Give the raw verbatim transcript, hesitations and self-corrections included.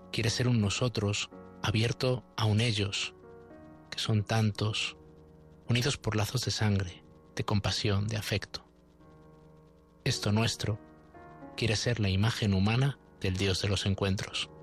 quiere ser un nosotros abierto a un ellos, que son tantos, unidos por lazos de sangre, de compasión, de afecto. Esto nuestro quiere ser la imagen humana del Dios de los encuentros.